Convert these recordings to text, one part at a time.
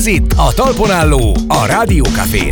Ez itt a Talpon Álló, a Rádió Cafén.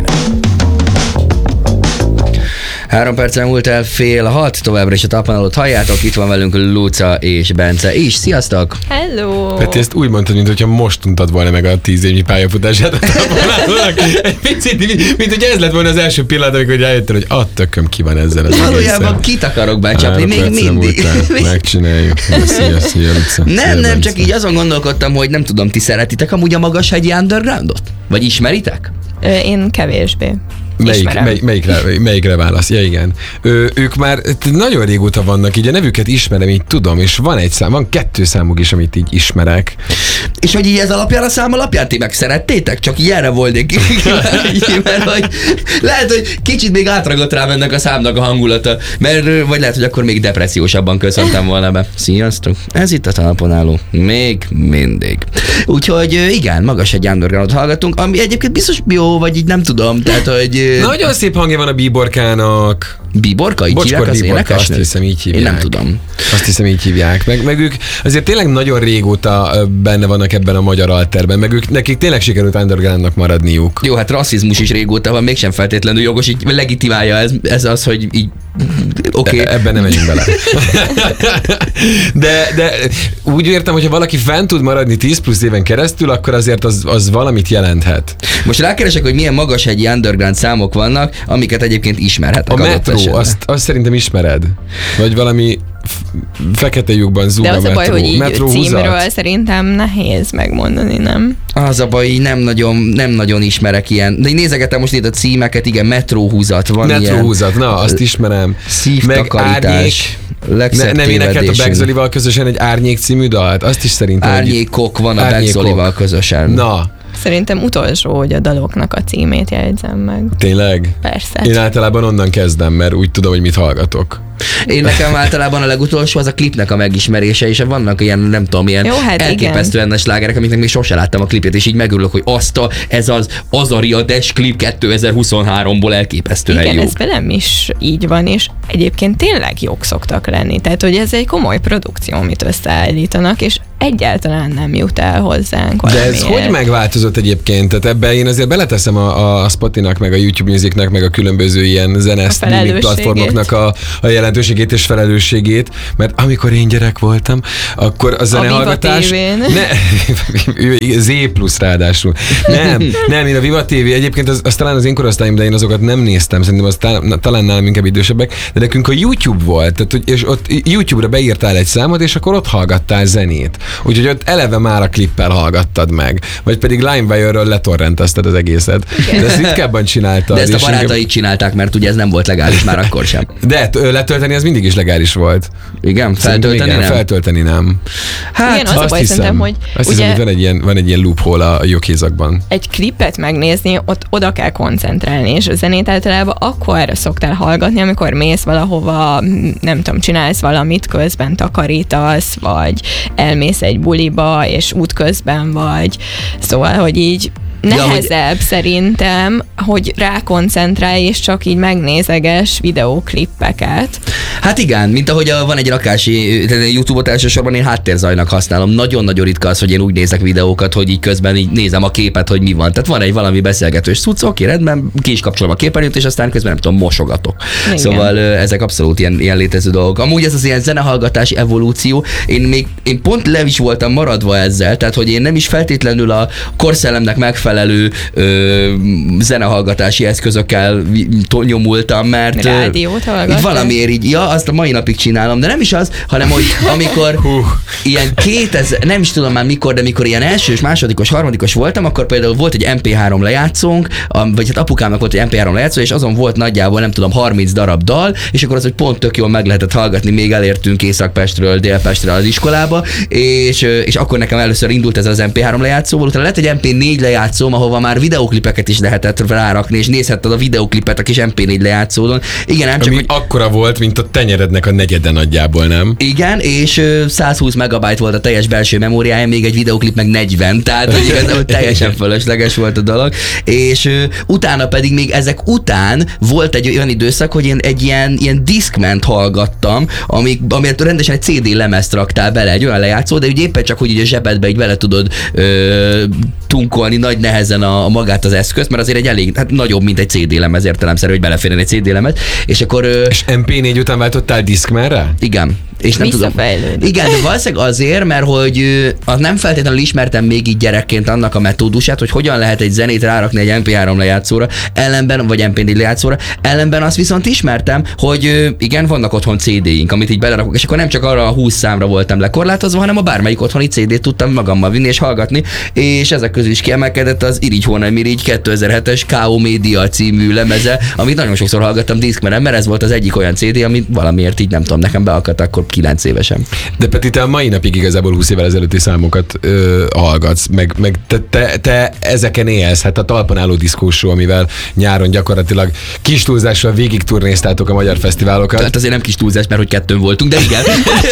3 percen múlt el 5:30, továbbra is a Talpon Állót halljátok, itt van velünk Luca és Bence is. Sziasztok! Hello! Peti, ezt úgy mondtad, mintha most tudtad volna meg a 10 évnyi pályafutását a Talpon Állónak. Egy picit, mint hogy ez lett volna az első pillanat, amikor rájöttél, hogy a tököm ki van ezzel az Valójában kit akarok becsapni, még mindig. Megcsináljuk. Szia, Luca. Nem, csak így azon gondolkodtam, hogy nem tudom, ti szeretitek amúgy a Magashegyi Undergroundot? Vagy ismeritek? Én kevésbé. Melyikre válasz? Ja, igen. Ők már nagyon régóta vannak, így a nevüket ismerem, így tudom, és van 2 számuk is, amit így ismerek. És hogy így ez alapján a szám alapján ti meg szerettétek? Csak így erre volnék kíváncsi, mert hogy lehet, hogy kicsit még átragott rám ennek a számnak a hangulata, mert vagy lehet, hogy akkor még depressziósabban köszöntem volna be. Sziasztok! Ez itt a Talpon Álló. Még mindig. Úgyhogy igen, Magashegyi Undergroundot hallgatunk, ami egyébként biztos jó, vagy így nem tudom, tehát hogy... Nagyon szép hangja van a Bíborkának. Bíborka? Így hívják az énekesnőt? Azt hiszem, így hívják. Én nem tudom. Azt hiszem, így hívják. Meg ők azért tényleg nagyon régóta benne vannak ebben a magyar alterben, meg nekik tényleg sikerült undergroundnak maradniuk. Jó, hát rasszizmus is régóta van, mégsem feltétlenül jogos, így legitimálja ez az, hogy így oké. Ebben nem megyünk bele. de úgy értem, hogyha valaki fent tud maradni 10 plusz éven keresztül, akkor azért az valamit jelenthet. Most rákeresek, hogy milyen Magashegyi Underground számok vannak, amiket egyébként ismerhetek. A Metro, azt szerintem ismered. Vagy valami fekete lyukban zúg a Metro. De az a baj, hogy így Metro címről húzat. szerintem nehéz megmondani, nem? Az a baj, nem nagyon ismerek ilyen. De én nézegetem most itt a címeket, igen, Metro húzat van. Metro húzat, na, azt ismerem. Szívtakarítás. Nem énekelt a Begzolival közösen egy Árnyék című dalt? Azt is szerintem. Árnyékok van a Begzolival közösen. Na. Szerintem utolsó, hogy a daloknak a címét jegyzem meg. Tényleg? Persze. Én általában onnan kezdem, mert úgy tudom, hogy mit hallgatok. Én nekem általában a legutolsó az a klipnek a megismerése, és vannak ilyen, nem tudom, ilyen elképesztően nagy slágerek, amiknek még sosem láttam a klipét, és így megörülök, hogy ez az Azaria Dash klip 2023-ból elképesztően jó. Igen, ez velem is így van, és egyébként tényleg jók szoktak lenni. Tehát, hogy ez egy komoly produkció, amit összeállítanak, és egyáltalán nem jut el hozzánk valamiért. De ez hogy megváltozott egyébként? Tehát ebben én azért beleteszem a Spotify-nak, meg a YouTube Musicnak, meg a különböző ilyen zenesztreaming platformoknak a jelentőségét és felelősségét, mert amikor én gyerek voltam, akkor a zenehallgatás... Z plusz ráadásul. Nem, én a Viva TV, egyébként az talán az én korosztályom, de én azokat nem néztem, szerintem az talán nálam inkább idősebbek, de nekünk a YouTube volt, tehát, és ott YouTube-ra beírtál egy számot, és akkor ott hallgattál zenét. Úgyhogy ott eleve már a klippel hallgattad meg. Vagy pedig LimeWire-ről letorrentezted az egészet. De ezt ritkábban csináltad. De ezt a barátaik csinálták, mert ugye ez nem volt legális már akkor sem. De letölteni az mindig is legális volt. Igen? Feltölteni nem? Feltölteni nem. Hát, igen, az a baj, szerintem, hogy azt hiszem, hogy van egy ilyen loophole a joghézakban. Egy klipet megnézni, ott oda kell koncentrálni, és a zenét általában akkor szoktál hallgatni, amikor mész valahova, nem tudom, csinálsz valamit, közben takarítasz, vagy elmész egy buliba, és útközben vagy. Szóval, hogy így nehezebb szerintem, hogy rákoncentrálj, és csak így megnézeges videóklippeket. Hát igen, mint ahogy van egy rakási, YouTube-ot elsősorban én háttérzajnak használom. Nagyon-nagyon ritka az, hogy én úgy nézek videókat, hogy így közben így nézem a képet, hogy mi van. Tehát van egy valami beszélgetős cucc, oké, rendben, ki is kapcsolom a képernyőt, és aztán közben nem tudom, mosogatok. Igen. Szóval ezek abszolút ilyen létező dolgok. Amúgy ez az ilyen zenehallgatási evolúció, én pont le is voltam maradva ezzel, tehát hogy én nem is feltétlenül a korszellemnek megfelelő zenehallgatási eszközökkel nyomultam, mert rádiót hallgattam. Valamiért így, azt a mai napig csinálom, de nem is az, hanem hogy amikor ilyen 2000, nem is tudom már mikor, de mikor ilyen elsős, másodikos, harmadikos voltam, akkor például volt egy MP3 lejátszónk, vagy hát apukámnak volt egy MP3 lejátszó, és azon volt nagyjából, nem tudom, 30 darab dal, és akkor az, hogy pont tök jól meg lehetett hallgatni, még elértünk Észak-Pestről, Dél-Pestre az iskolába, és akkor nekem először indult ez az MP3 lejátszóval, utána lett egy MP4 lejátszóm, ahova már videóklipeket is lehetett rárakni, és nézhetted a videóklipet a kis MP4 lejátszódon. Igen, nem csak, ami akkora volt, mint a tenyerednek a negyede nagyjából, nem? Igen, és 120 megabyte volt a teljes belső memóriája, még egy videoklip meg 40, tehát hogy igazából teljesen fölösleges volt a dolog, és utána pedig még ezek után volt egy olyan időszak, hogy én egy ilyen Discment hallgattam, amit rendesen egy CD lemezt raktál bele, egy olyan lejátszó, de úgy éppen csak, hogy így a zsebedbe így bele tudod tunkolni nagy nehezen magát az eszközt, mert azért egy elég, hát nagyobb, mint egy CD lemez, értelemszerű, hogy beleférjen egy CD lemez, és akkor... És MP4 után váltottál Discmanre? Igen. És nem tudom. Igen, de valószínűleg azért, mert hogy nem feltétlenül ismertem még így gyerekként annak a metódusát, hogy hogyan lehet egy zenét rárakni egy MP3 lejátszóra, ellenben, vagy MP4 lejátszóra, ellenben azt viszont ismertem, hogy igen, vannak otthon CD-ink, amit így belerakok, és akkor nem csak arra a 20 számra voltam lekorlátozva, hanem a bármelyik otthoni CD-t tudtam magammal vinni és hallgatni, és ezek közül is kiemelkedett az Irigy Hónaj Mirigy 2007-es K.O. Média című lemeze, amit nagyon sokszor hallgattam Discmenen, mert ez volt az egyik olyan CD, amit valamiért így nem tudom, nekem beakadt akkor 9 évesen. De Peti, te a mai napig igazából 20 évvel ezelőtti számokat hallgatsz, meg te ezeken élsz. Hát a Talpon álló diszkóshow, amivel nyáron gyakorlatilag kis túlzással végig turnéztátok a magyar fesztiválokat. Tehát azért nem kis túlzás, mert hogy kettőn voltunk, de igen.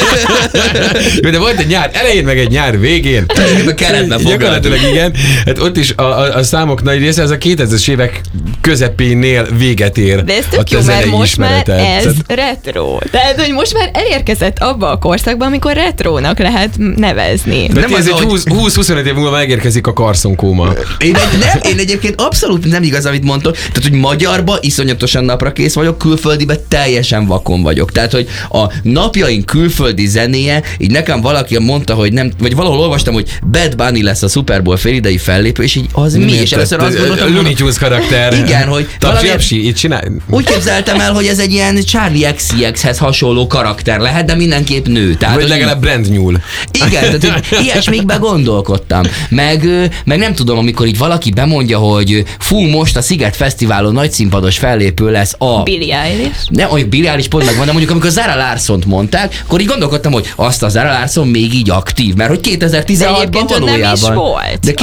De volt egy nyár elején, meg egy nyár végén. A keretben gyakorlatilag igen. Hát ott is a számok nagy része, ez a 2000-es évek közepénél véget ér. De ez tök jó, mert most már ez retro. Tehát, hogy most már elérkezett abba a korszakban, amikor retrónak lehet nevezni. De nem ez egy 20-25 év múlva megérkezik a karszonkóma. Én egyébként abszolút nem igaz, amit mondtok. Tehát, hogy magyarba iszonyatosan napra kész vagyok, külföldibe teljesen vakon vagyok. Tehát, hogy a napjaink külföldi zenéje, így nekem valaki mondta, hogy nem, vagy valahol olvastam, hogy Bad Bunny lesz a Super Bowl félidei fellépő, és így az mi? És először azt gondoltam, Looney Tunes karakter. Igen, hogy így csinál. Úgy képzeltem el, hogy ez egy ilyen Charlie XCX-hez hasonló karakter lehet, de mindenképp nő. Tehát, vagy legalább Brand nyúl. Igen, tehát ilyesmikben gondolkodtam. Meg nem tudom, amikor így valaki bemondja, hogy fú, most a Sziget Fesztiválon nagyszínpados fellépő lesz a... Billie Eilish. Nem, hogy Billie Eilish pont megvan, de mondjuk amikor Zara Larsont mondták, akkor így gondolkodtam, hogy azt a Zara Larson még így aktív, mert hogy 2016-ban valójában. Nem is volt. De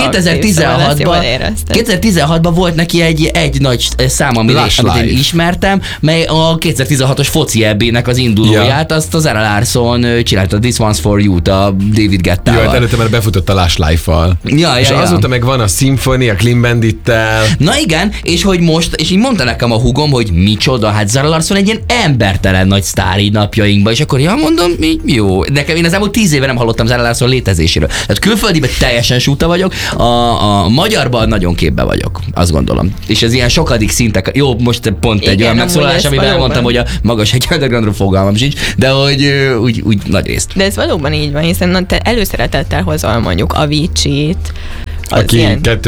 2016-ban volt neki egy nagy szám, amit én ismertem, mely a 2016-os foci EB-nek az indulóját, azt a Zara Larson csinálta, This One's For You-t a David Guettával. Jó, előtte már befutott a Lush Life-val. És azóta meg van a Symphony, a Clean Bandit-tel. Na igen, és hogy most, és így mondta nekem a hugom, hogy micsoda, hát Zara Larson egy ilyen embertelen nagy sztár így napjainkban, és akkor mondom, jó. Nekem én az elmúlt 10 éve nem hallottam Zara Larson létezéséről. Tehát külföldiben teljesen súta vagyok, a magyarban nagyon képbe vagyok, azt gondolom. És ez ilyen sokadik szintek, jó, most pont egy olyan megszólalás, amiben elmondtam, hogy a magas egy undergroundról fogalmam sincs, de hogy úgy nagy részt. De ez valóban így van, hiszen te előszeretettel hozol mondjuk Avicii-t, aki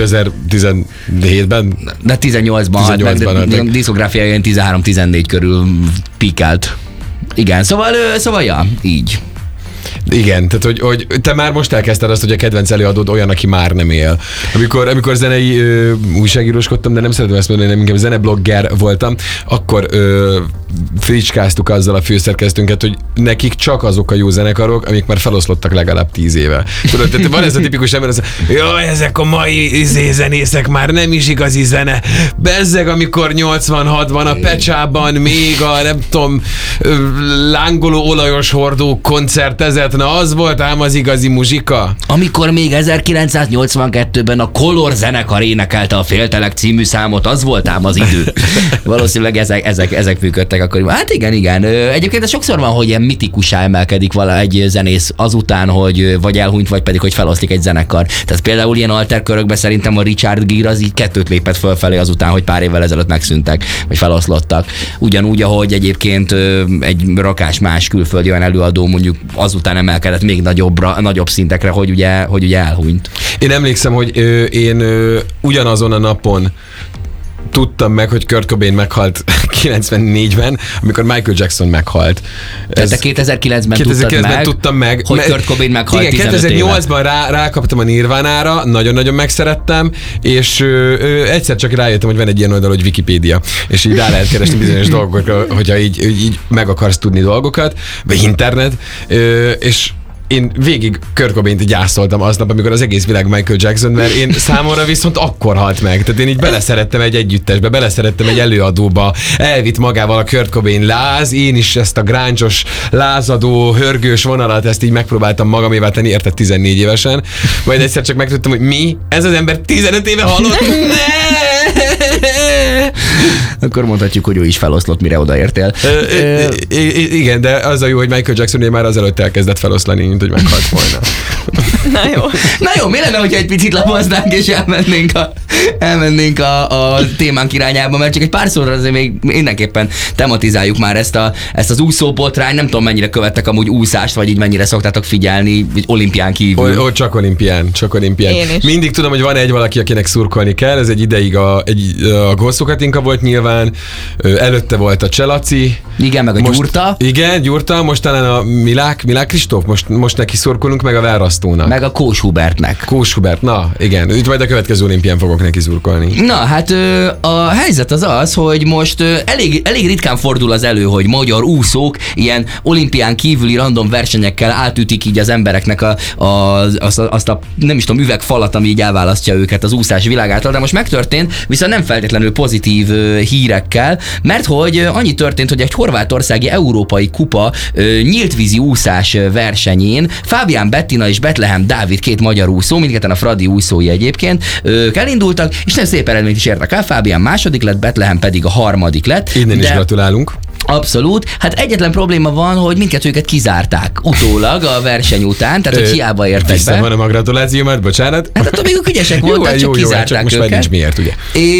2017-ben? De 18-ban halt, de a diszkográfiája ilyen 13-14 körül pikált. Igen, szóval ja, így. Igen, tehát hogy te már most elkezdted azt, hogy a kedvenc előadód olyan, aki már nem él. Amikor zenei újságíróskodtam, de nem szeretem ezt mondani, nem inkább zeneblogger voltam, akkor fricskáztuk azzal a főszerkesztőnket, hogy nekik csak azok a jó zenekarok, amik már feloszlottak legalább 10 éve. Tudod, tehát van ez a tipikus ember, az, jaj, ezek a mai zenészek már nem is igazi zene. Bezzeg, amikor 86-ban a Pecsában még a, nem tudom, lángoló olajos hordó koncertezett, na az volt ám az igazi muzsika. Amikor még 1982-ben a Color zenekar énekelte a Féltelek című számot, az volt ám az idő. Valószínűleg ezek működtek akkor. Hát igen. Egyébként ez sokszor van, hogy ilyen mitikussá emelkedik egy zenész azután, hogy vagy elhunyt, vagy pedig, hogy feloszlik egy zenekar. Tehát például ilyen alterkörökben szerintem a Richard Gere az így 2 lépett fölfelé azután, hogy pár évvel ezelőtt megszűntek, vagy feloszlottak. Ugyanúgy, ahogy egyébként egy rakás más külföldi olyan előadó mondjuk azután emelkedett még nagyobb szintekre, hogy ugye elhunyt. Én emlékszem, hogy én ugyanazon a napon tudtam meg, hogy Kurt Cobain meghalt 94-ben, amikor Michael Jackson meghalt. Tehát te 2009-ben tudtam meg, hogy Kurt Cobain meghalt. Igen, 2008-ban rákaptam a Nirvánára, nagyon-nagyon megszerettem, és egyszer csak rájöttem, hogy van egy ilyen oldal, hogy Wikipédia, és így rá lehet keresni bizonyos dolgokra, hogyha így meg akarsz tudni dolgokat, vagy internet, és én végig Kurt Cobaint gyászoltam aznap, amikor az egész világ Michael Jackson, mert én számomra viszont akkor halt meg. Tehát én így beleszerettem egy együttesbe, beleszerettem egy előadóba, elvitt magával a Kurt Cobain láz, én is ezt a grunge-os, lázadó, hörgős vonalat, ezt így megpróbáltam magamévá tenni, érted 14 évesen. Majd egyszer csak megtudtam, hogy mi? Ez az ember 15 éve halott? Akkor mondhatjuk, hogy ő is feloszlott, mire odaértél. Igen, de az a jó, hogy Michael Jackson már azelőtt elkezdett feloszlani, mint hogy meghalt volna. Na jó, mi lenne, hogyha egy picit lapoznánk, és elmennénk a témánk irányába, mert csak egy párszor azért még mindenképpen tematizáljuk már ezt az úszóbotrány. Nem tudom, mennyire követtek amúgy úszást, vagy így mennyire szoktátok figyelni, olimpián kívül. Csak olimpián. Mindig tudom, hogy van egy valaki, akinek szurkolni kell, ez egy ideig a Gosszú Katinka volt nyilván, előtte volt a Cselaci. Igen, meg a Gyurta. Igen, Gyurta, most talán a Milák Kristóf, most neki szurkolunk, meg a Várasztónak. Meg a Kós Hubertnek. Kós Hubert, na igen, így majd a következő olimpián fogok neki szurkolni. Na, hát a helyzet az, hogy most elég ritkán fordul az elő, hogy magyar úszók ilyen olimpián kívüli random versenyekkel átütik így az embereknek azt a nem is tudom, üvegfalat, ami így elválasztja őket az úszás világától, de most megtörtént, viszont nem feltétlenül pozitív hírekkel, mert hogy annyi történt, hogy egy horvátországi európai kupa nyíltvízi úszás versenyén Fábián Bettina és Betlehem Dávid, két magyar úszó, mindketten a Fradi úszói egyébként, ők elindultak, és nagyon szép eredményt is értek el, Fábián második lett, Betlehem pedig a harmadik lett. Innen is gratulálunk. Abszolút. Hát egyetlen probléma van, hogy mindkettőket kizárták utólag a verseny után, tehát hogy hiába értek be. Visszavonom a gratulációmat, bocsánat. Hát attól még ők ügyesek voltak, csak kizárták csak most őket. Nincs miért, ugye?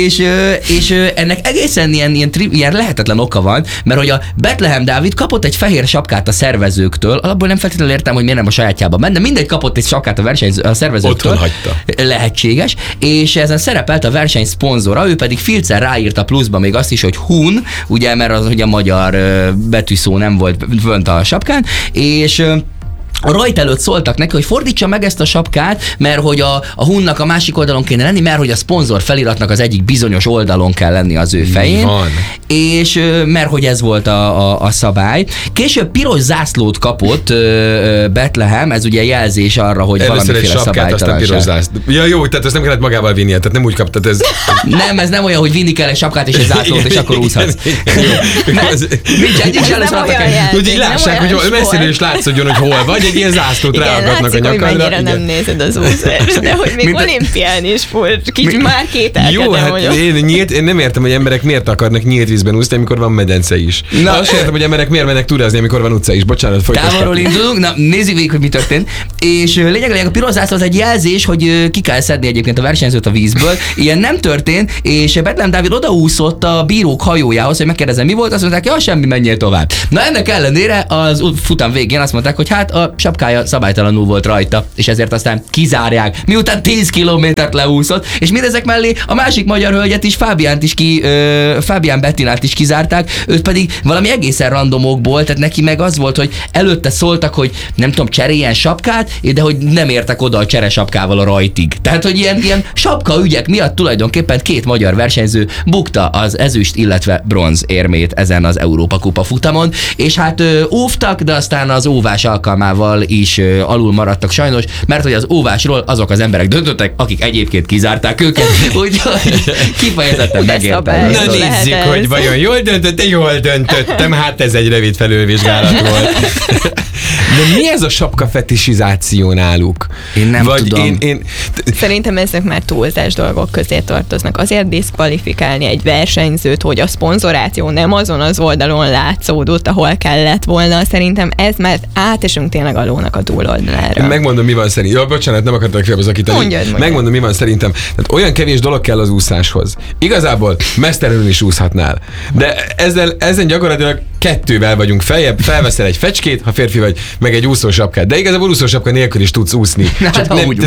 És ennek egészen ilyen lehetetlen oka van, mert hogy a Betlehem Dávid kapott egy fehér sapkát a szervezőktől, alapból nem feltétlenül értem, hogy miért nem a sajátjában ment, de mindegy kapott egy sapkát a szervezőktől. Otthon hagyta. Lehetséges, és ezen szerepelt a verseny szponzora, ő pedig Filcer ráírta pluszba még azt is, hogy Hun, ugye, mert az ugye a magyar betűszó nem volt fönt a sapkán, és a rajt előtt szóltak neki, hogy fordítsa meg ezt a sapkát, mert hogy a Hunnak a másik oldalon kéne lenni, mert hogy a szponzor feliratnak az egyik bizonyos oldalon kell lenni az ő fején. Van. És mert hogy ez volt a szabály. Később piros zászlót kapott Betlehem, ez ugye jelzés arra, hogy valamiféle szabálytalanság. Ja jó, tehát ezt nem kellett magával vinnie, tehát nem úgy kaptad ez. Nem, ez nem olyan, hogy vinni kell egy sapkát és egy zászlót, és akkor úszhatsz. Nincs egyik sem lesz rajta. Hogy így lássák, hogy messziről is látszódjon, hogy hol vagy, egy ilyen zászlót ráakadnak a nyakadra. Hogy mennyire nem nézed az úszást, de hogy még olimpián is kicsit már kételkedem. Jó, hát én nem értem, hogy emberek miért akarnak nyílt vízben úszni, amikor van medence is. Azt sem értem, hogy emberek miért mennek turázni, amikor van utca is. Bocsánat, folytassuk. Távolról indulunk, na nézzük végig, hogy mi történt. És lényegleg a piros zászló az egy jelzés, hogy ki kell szedni egyébként a versenyzőt a vízből. Ilyen nem történt, és Betlehem Dávid odaúszott a bírók hajójához, hogy megkérdezem, mi volt, azt mondták, ja, semmi, menjél tovább. Na ennek ellenére az futam végén azt mondták, hogy hát a sapkája szabálytalanul volt rajta, és ezért aztán kizárják. Miután 10 kilométert leúszott, és mindezek mellé a másik magyar hölgyet is, Fábián Bettinát is kizárták, őt pedig valami egészen randomokból, tehát neki meg az volt, hogy előtte szóltak, hogy nem tudom, cseréljen sapkát, de hogy nem értek oda a cseresapkával a rajtig. Tehát, hogy ilyen sapka ügyek miatt tulajdonképpen két magyar versenyző bukta az ezüst, illetve bronz érmét ezen az Európa Kupa futamon, és hát óvtak, de aztán az óvás alkalmával is alul maradtak sajnos, mert hogy az óvásról azok az emberek döntöttek, akik egyébként kizárták őket, úgyhogy kifejezetten megértem. Na nézzük, hogy vajon jól döntöttem, hát ez egy rövid felülvizsgálat volt. De mi ez a sapka fetisizáció náluk? Én nem tudom. Szerintem ezek már túlzás dolgok közé tartoznak. Azért diszkvalifikálni egy versenyzőt, hogy a szponzoráció nem azon az oldalon látszódott, ahol kellett volna. Szerintem ez már átesünk tényleg a lónak a túloldalára. Megmondom, mi van szerintem. Ja, bocsánat, nem akartak félbezakítani. Megmondom, mi van szerintem. Tehát olyan kevés dolog kell az úszáshoz. Igazából mesztelenül is úszhatnál. De ezen gyakorlatilag kettővel vagyunk feljebb, felveszel egy fecskét, ha férfi vagy, meg egy úszósapkát. De igazából úszósapka nélkül is tudsz úszni. Hát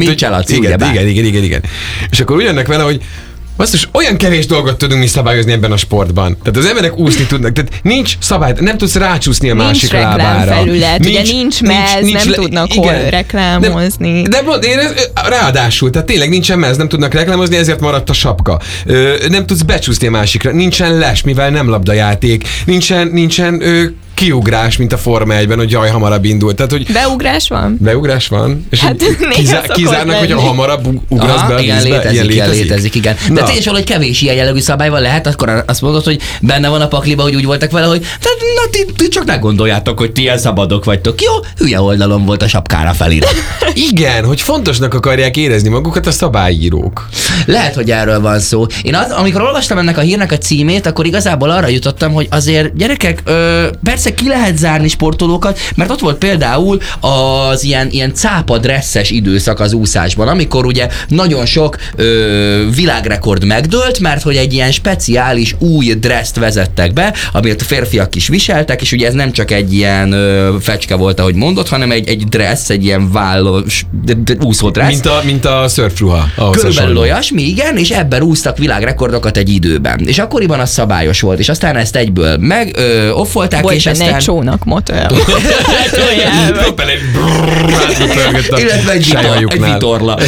Igen. És akkor úgy jönnek vele, hogy basszus, olyan kevés dolgot tudunk mi szabályozni ebben a sportban. Tehát az emberek úszni tudnak, tehát nincs szabály, nem tudsz rácsúszni a másik lábára. Nincs mez, nem tudnak hol reklámozni. De ráadásul, tehát tényleg nincsen mez, nem tudnak reklámozni, ezért maradt a sapka. Nem tudsz becsúszni a másikra, nincsen les, mivel nem labdajáték, nincsen kiugrás, mint a Forma 1-ben, hogy jaj, hamarabb indult. Tehát, hogy Beugrás van? Beugrás van? És hát kizárnak, hogy a hamarabb ugrasz be a vízbe? Igen, létezik, igen. De tényleg valahogy kevés ilyen jellegű szabály van, lehet, akkor azt mondod, hogy benne van a pakliba, hogy úgy voltak vele, hogy ti csak ne gondoljátok, hogy ti ilyen szabadok vagytok. Jó, hülye oldalon volt a sapkára felirat. Igen, hogy fontosnak akarják érezni magukat a szabályírók. Lehet, hogy erről van szó. Amikor olvastam ennek a hírnek a címét, akkor igazából arra jutottam, hogy azért gyerekek, persze ki lehet zárni sportolókat, mert ott volt például az ilyen cápa dresszes időszak az úszásban, amikor ugye nagyon sok világrekord megdőlt, mert hogy egy ilyen speciális új dresszt vezettek be, amit a férfiak is viseltek, és ugye ez nem csak egy ilyen fecske volt, ahogy mondott, hanem egy dressz, egy ilyen vállos úszódressz. Mint a szörfruha. Körülbelül olyasmi, igen, és ebben úsztak világrekordokat egy időben. És akkoriban az szabályos volt, és aztán ezt egyből offolták, és aztán... egy csónak motor. Illetve egy vitorla.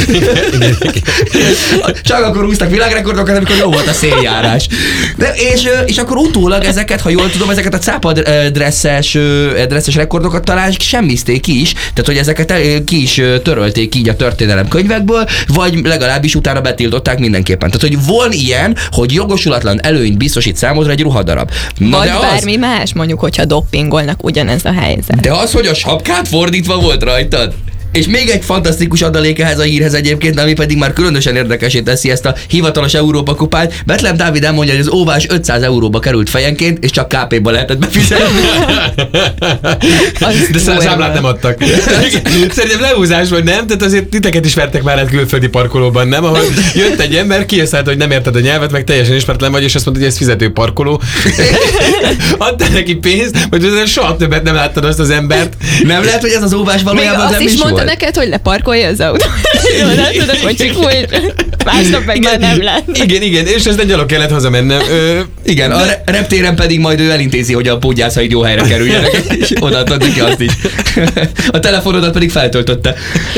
Csak akkor úsztak világrekordokat, amikor jó volt a széljárás. És akkor utólag ezeket, ha jól tudom, ezeket a cápa dresszes rekordokat talán semmizték is, tehát hogy ezeket ki is törölték így a történelem könyvekből, vagy legalábbis utána betiltották mindenképpen. Tehát, hogy van ilyen, hogy jogosulatlan előnyt biztosít számodra egy ruhadarab. Vagy bármi más, mondjuk, hogyha doppingolnak, ugyanez a helyzet. De az, hogy a sapkát fordítva volt rajtad? És még egy fantasztikus adalék ehhez a hírhez egyébként, ami pedig már különösen érdekesé teszi ezt a hivatalos Európa kupát. Betlehem Dávid elmondja, hogy az óvás 500 euróba került fejenként, és csak KP-ba lehetett befizetni. De számlát nem adtak. Szerintem leúzás vagy nem, tehát azért titeket is vertek már át külföldi parkolóban, nem? Ahol jött egy ember, kieszállt, hogy nem érted a nyelvet, meg teljesen ismeretlen vagy, és azt mondta, hogy ez fizető parkoló. Adtál neki pénzt, vagy soha többet nem láttad azt az embert. Nem lehet, hogy ez az óvás valójában nem is volt. Neked, hogy leparkolja az autó. Jó, látod a kocsik úgy, másnap meg már nem lát. Igen, és ezt egy gyalog kellett hazamennem. Igen, a reptéren pedig majd ő elintézi, hogy a pótgyászaid jó helyre kerüljenek, és odaadtad neki azt is. A telefonodat pedig feltöltötte.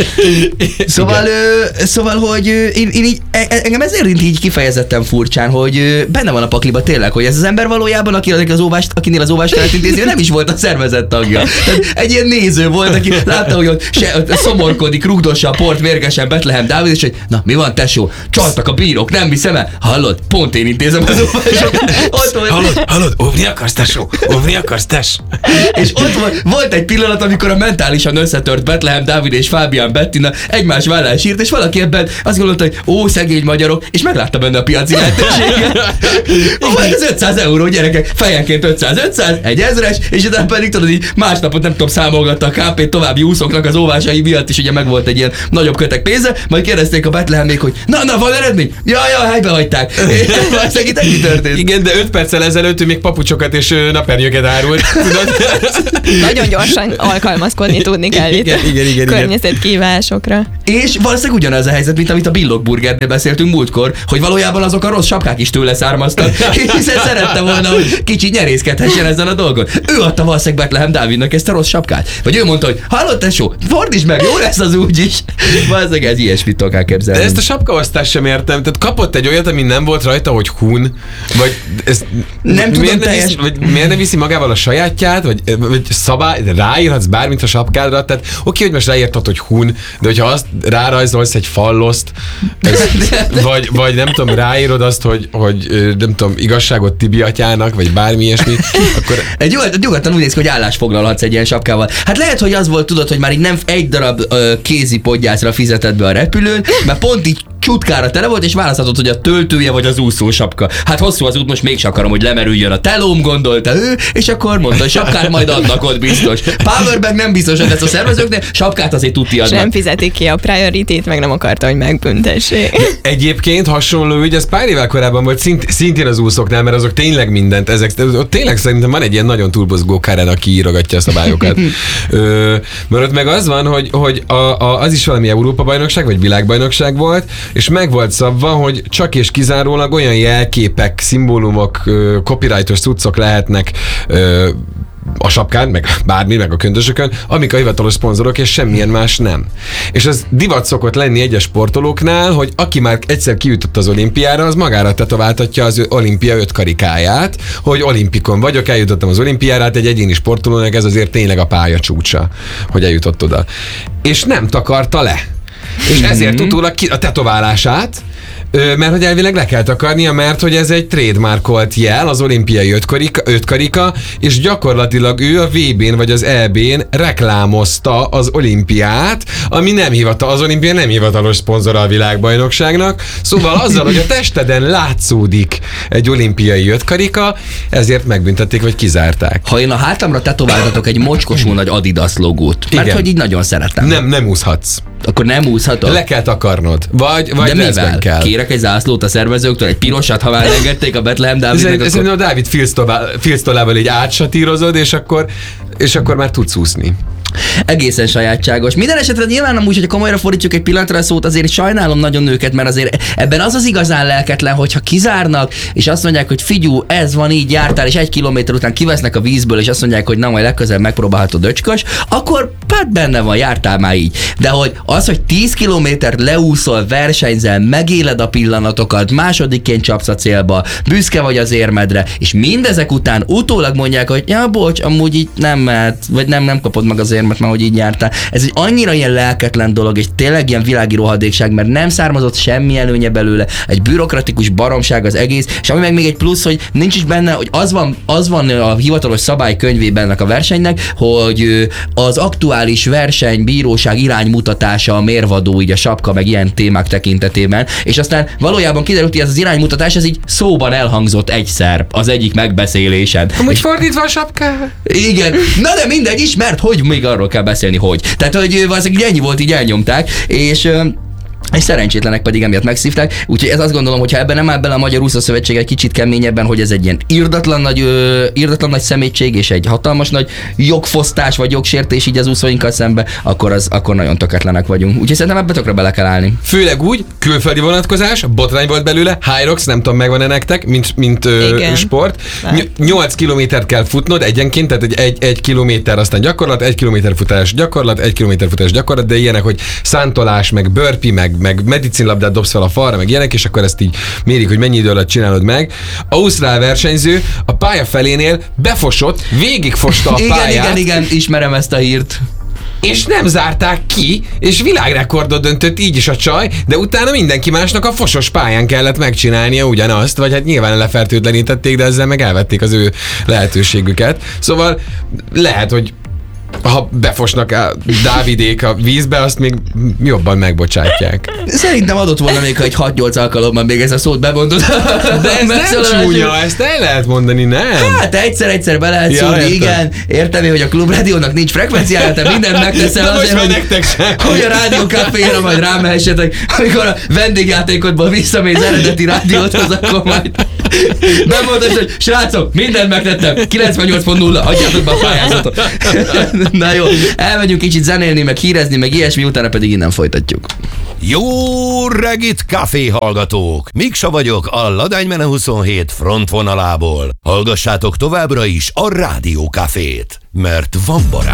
Szóval hogy én így, engem ezért így kifejezetten furcsán, hogy benne van a pakliba tényleg, hogy ez az ember valójában, akinél az óvást kellett intézni, nem is volt a szervezet tagja. Tehát egy ilyen néző volt, aki látta, hogy ott szomorkodik, rugdossa a port mérgesen Betlehem Dávid, és hogy na, mi van, tesó? Csaltak a bírók, nem viszem el? Hallod? Pont én intézem az óvásokat. Hallod? Óvni akarsz, tesó? Óvni akarsz, tess? És ott volt egy pillanat, amikor a mentálisan összetört Betlehem Dávid és Fábián Bettina egymás vállán sírt, és valaki ebben azt gondolta, hogy szegény magyarok, és meglátta benne a piaci lehetőséget. Ez 500 euró, gyerekek, fejenként 500, egy ezres, és utána pedig tudod, így másnapot nem tudom, számolgatta a KP további úszóknak az óvásai miatt is, ugye meg volt egy ilyen nagyobb kötek pénze, majd kérdezték a Betlehemék, hogy na, van eredmény? Ja, helybe hagyták. Valószínűleg itt ennyi történt. Igen, de 5 perccel ezelőtt ő még papucsokat és napernyőket árult. Nagyon gyorsan alkalmazkodni tudni kell itt igen. környezetkívásokra. És valószínűleg ugyanaz a helyzet, mint amit a Billog Burgernél beszéltünk múltkor, hogy valójában azok a rossz sapkák is tőle származtak, hiszen szerette volna, hogy kicsit nyerészkedhessen ezen a dolgon. Ő adta valószínűleg Betlehem Dávidnak ezt a rossz sapkát. Vagy ő mondta, hogy hallod, tesó, fordítsd meg, jó lesz az úgyis. Valószínűleg ez ilyesmit tudok elképzelni. De ezt a sapkaosztást sem értem. Tehát kapott egy olyat, ami nem volt rajta, hogy hun, vagy ez nem tudom miért nem viszi magával a sajátját, vagy szabály, ráírhatsz bármit a sapkádra, tehát oké, hogy most ráírtad, hogy hun, de hogyha azt rárajzolsz egy falloszt, vagy nem tudom, ráírod azt, hogy nem tudom, igazságot Tibi atyának, vagy bármi ilyesmi, akkor... Nyugodtan úgy néz ki, hogy állásfoglalhatsz egy ilyen sapkával. Hát lehet, hogy az volt, tudod, hogy már így nem egy darab kézi podgyászra fizetett be a repülőn, mert pont így csutkára tele volt, és választhatott, hogy a töltője vagy az úszósapka. Hát hosszú az út, most mégsem akarom, hogy lemerüljön a telóm, gondolta ő, és akkor mondta, hogy sapkát majd adnak ott biztos. Powerbank nem biztos, hogy lesz a szervezőknél, sapkát azért tudti adnak. És nem fizetik ki a priority-t, meg nem akarta, hogy megbüntessék. Egyébként hasonló ügy, ez pár évvel korábban volt szintén az úszóknál, mert azok tényleg mindent, ott tényleg szerintem van egy ilyen nagyon túlbozgó Karen, aki írogatja a szabályokat. Mert ott meg az van, hogy az is valami Európa-bajnokság, vagy világbajnokság volt, és meg volt szabva, hogy csak és kizárólag olyan jelképek, szimbólumok, copyrightos cuccok lehetnek a sapkán, meg bármi, meg a köntösökön, amik a hivatalos szponzorok, és semmilyen más nem. És az divat szokott lenni egyes sportolóknál, hogy aki már egyszer kijutott az olimpiára, az magára tetováltatja az olimpia 5 karikáját, hogy olimpikon vagyok, eljutottam az olimpiára, hát egy egyéni sportolónak ez azért tényleg a pálya csúcsa, hogy eljutott oda. És nem takarta le. És ezért utólag a tetoválását, mert hogy elvileg le kell takarnia, mert hogy ez egy trademarkolt jel, az olimpiai 5 karika, és gyakorlatilag ő a VB-n vagy az EB-n reklámozta az olimpiát, ami az olimpia nem hivatalos szponzora a világbajnokságnak, szóval azzal, hogy a testeden látszódik egy olimpiai 5 karika, ezért megbüntették, vagy kizárták. Ha én a hátamra tetováltatok egy mocskosul nagy Adidas logót, mert igen, hogy így nagyon szeretem. Nem úszhatsz. Akkor nem úszhatod? Le kell takarnod. Vagy leszben kell. Kérek egy zászlót a szervezőktől, egy pirosat, ha már engedték a Bethlehem Dávidnek. Szerintem a Dávid filctolával így átsatírozod, és akkor már tudsz úszni. Egészen sajátságos. Minden esetre nyilván amúgy, hogy komolyra fordítsuk egy pillanatra a szót, azért sajnálom nagyon őket, mert azért ebben az igazán lelketlen, hogyha kizárnak, és azt mondják, hogy figyú, ez van, így jártál, és 1 kilométer után kivesznek a vízből, és azt mondják, hogy na, majd legközelebb megpróbálhatod öcskös, akkor hát benne van, jártál már így. De hogy 10 kilométert leúszol, versenyzel, megéled a pillanatokat, másodikként csapsz a célba, büszke vagy az érmedre, és mindezek után utólag mondják, hogy ja, bocs, amúgy így nem mehet, vagy nem kapod meg az érmet, mert hogy így jártál. Ez egy annyira ilyen lelketlen dolog, és tényleg ilyen világi rohadékság, mert nem származott semmi előnye belőle, egy bürokratikus baromság az egész, és ami meg még egy plusz, hogy nincs is benne, hogy az van a hivatalos szabálykönyvében ennek a versenynek, hogy az aktuális versenybíróság iránymutatása a mérvadó, így a sapka, meg ilyen témák tekintetében, és aztán valójában kiderült, hogy ez az iránymutatás, ez így szóban elhangzott egyszer az egyik megbeszélésen. Amúgy fordítva a sapká. Igen, na de mindegy, ismert, hogy még arról kell beszélni, hogy. Tehát, hogy valószínűleg ennyi volt, így elnyomták, és szerencsétlenek pedig emiatt megszívták, úgyhogy ez azt gondolom, hogy ha ebben nem áll bele a Magyar Úszó Szövetség egy kicsit keményebben, hogy ez egy ilyen irdatlan nagy szemétség és egy hatalmas nagy jogfosztás vagy jogsértés így az úszóinkkal szembe, akkor nagyon tökéletlenek vagyunk. Úgyhogy szerintem ebbe tökre bele kell állni. Főleg úgy, külföldi vonatkozás, botrány volt belőle, Hyrox, nem tudom, megvan-e nektek, mint sport. 8 kilométert kell futnod egyenként, tehát egy kilométer, aztán gyakorlat, 1 kilométer futás gyakorlat, 1 kilométer futás gyakorlat, de ilyenek, hogy szántolás, meg burpee, meg medicinlabdát dobsz fel a falra, meg ilyenek, és akkor ezt így mérik, hogy mennyi idő alatt csinálod meg. Ausztrál versenyző a pálya felénél befosott, végigfosta a pályát. Igen, ismerem ezt a hírt. És nem zárták ki, és világrekordot döntött így is a csaj, de utána mindenki másnak a fosos pályán kellett megcsinálnia ugyanazt, vagy hát nyilván lefertőtlenítették, de ezzel meg elvették az ő lehetőségüket. Szóval lehet, hogy ha befosnak a Dávidék a vízbe, azt még jobban megbocsátják. Szerintem adott volna még, ha egy 6-8 alkalommal még ez a szót bemondod. De ez nem csúnya, ezt el lehet mondani, nem? Hát egyszer be lehet szólni, igen. Értem én, hogy a Klubrádiónak nincs frekvenciája, te mindent megteszel azért, hogy a Rádió Caféra majd rámehessetek, amikor a vendégjátékodból visszamész eredeti rádióthoz, akkor majd bemondod, hogy srácok, mindent megtettem, 98.0, hagyjátok be a pályázatot. Na jó, elmegyünk kicsit zenélni, meg hírezni, meg ilyesmi, utána pedig innen folytatjuk. Jó reggit, café hallgatók! Miksa vagyok a Ladánymene 27 frontvonalából. Hallgassátok továbbra is a Rádió Cafét, mert van barát.